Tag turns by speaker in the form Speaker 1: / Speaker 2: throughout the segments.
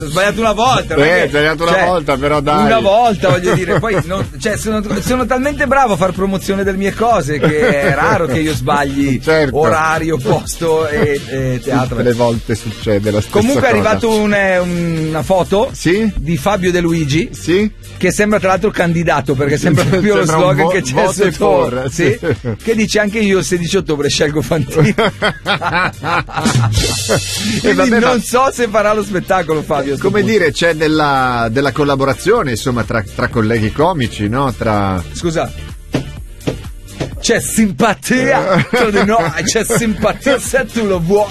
Speaker 1: Ho sbagliato una volta.
Speaker 2: Una volta, però dai.
Speaker 1: Una volta, voglio dire, poi sono talmente bravo a far promozione delle mie cose che è raro che io sbagli orario, posto e teatro.
Speaker 2: Tutte le volte succede la stessa
Speaker 1: Comunque
Speaker 2: cosa.
Speaker 1: è arrivato una foto di Fabio De Luigi che sembra tra l'altro candidato, perché sembra proprio lo slogan che c'è sotto, che dice: anche io il 16 ottobre scelgo Fantino. Quindi non so se farà lo spettacolo Fabio.
Speaker 2: Come dire, c'è della collaborazione, insomma, tra colleghi comici, no?
Speaker 1: Scusa, c'è simpatia, no, c'è simpatia se tu lo vuoi.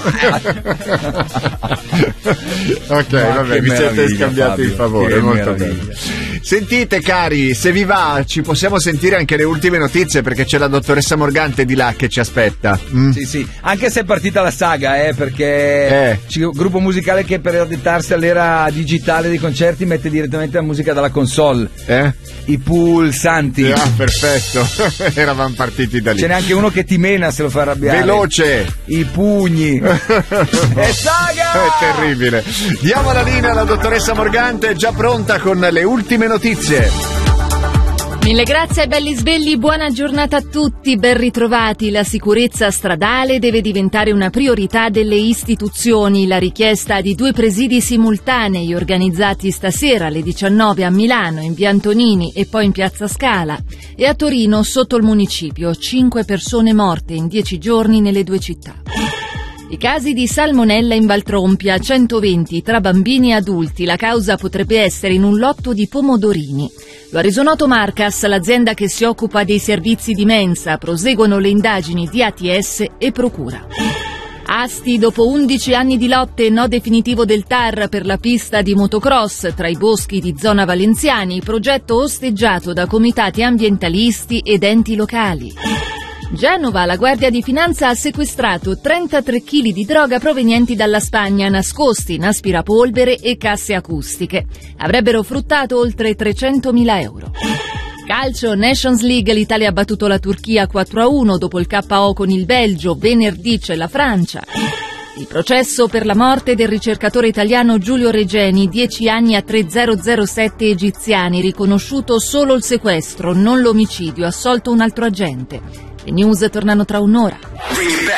Speaker 2: Ok, vabbè, vi siete scambiati il favore, molto bene. Sentite cari, se vi va ci possiamo sentire anche le ultime notizie, perché c'è la dottoressa Morgante di là che ci aspetta.
Speaker 1: Sì, anche se è partita la saga, perché c'è un gruppo musicale che per adattarsi all'era digitale dei concerti mette direttamente la musica dalla console. I pulsanti.
Speaker 2: Perfetto. Eravamo partiti da lì.
Speaker 1: Ce n'è anche uno che ti mena se lo fa arrabbiare.
Speaker 2: Veloce.
Speaker 1: I pugni. È saga!
Speaker 2: È terribile. Diamo la linea alla dottoressa Morgante, già pronta con le ultime notizie.
Speaker 3: Mille grazie ai belli svegli, buona giornata a tutti, ben ritrovati. La sicurezza stradale deve diventare una priorità delle istituzioni. La richiesta di 2 presidi simultanei organizzati stasera alle 19 a Milano, in via Antonini e poi in piazza Scala, e a Torino sotto il municipio. 5 persone morte in 10 giorni nelle 2 città. I casi di salmonella in Valtrompia, 120 tra bambini e adulti. La causa potrebbe essere in un lotto di pomodorini. Lo ha reso noto Marcas, l'azienda che si occupa dei servizi di mensa. Proseguono le indagini di ATS e procura. Asti, dopo 11 anni di lotte, no definitivo del TAR per la pista di motocross tra i boschi di zona Valenziani, progetto osteggiato da comitati ambientalisti ed enti locali. Genova, la Guardia di Finanza ha sequestrato 33 kg di droga provenienti dalla Spagna, nascosti in aspirapolvere e casse acustiche. Avrebbero fruttato oltre 300.000 euro. Calcio, Nations League, l'Italia ha battuto la Turchia 4-1 dopo il KO con il Belgio, venerdì c'è la Francia. Il processo per la morte del ricercatore italiano Giulio Regeni, 10 anni a 3007 egiziani, riconosciuto solo il sequestro, non l'omicidio, assolto un altro agente. Le news tornano tra un'ora.